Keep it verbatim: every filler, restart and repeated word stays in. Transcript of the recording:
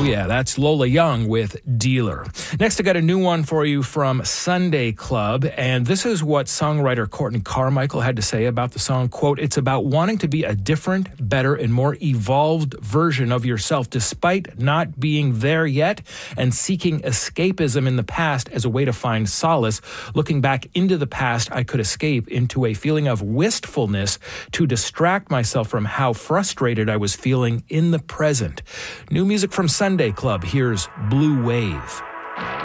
yeah, that's Lola Young with Dealer. Next, I got a new one for you from Sunday Club, and this is what songwriter Courtney Carmichael had to say about the song. Quote, "It's about wanting to be a different, better, and more evolved version of yourself despite not being there yet, and seeking escapism in the past as a way to find solace. Looking back into the past, I could escape into a feeling of wistfulness to distract myself from how frustrated I was feeling in the present." New music from Sunday Club. Here's Blue Wave.